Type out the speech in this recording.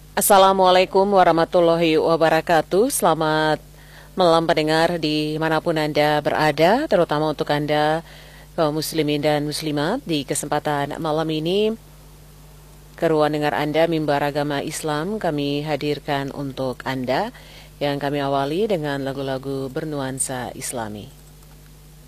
Assalamualaikum warahmatullahi wabarakatuh. Selamat malam pendengar dimanapun Anda berada, terutama untuk Anda kaum muslimin dan muslimat. Di kesempatan malam ini, keruan dengar Anda Mimbar Agama Islam kami hadirkan untuk Anda, yang kami awali dengan lagu-lagu bernuansa Islami.